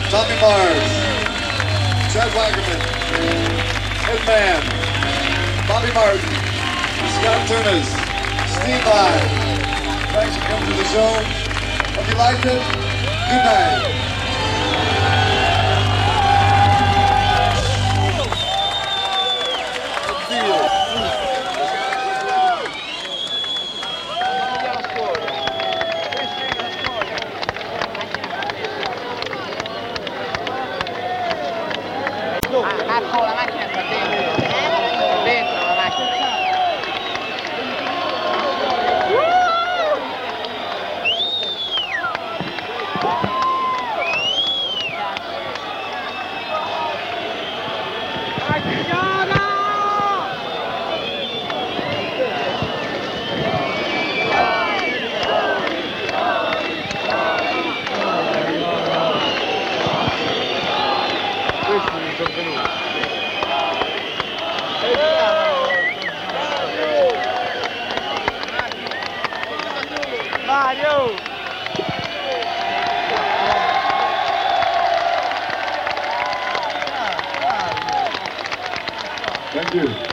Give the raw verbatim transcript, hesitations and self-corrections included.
Tommy Mars, Chad Wackerman, Ed Mann, Bobby Martin, Scott Tunis, Steve Vai. Thanks for coming to the show. Hope you liked it. Good night. Marco, la macchina sta dentro, sta dentro la macchina. Mario! Thank you.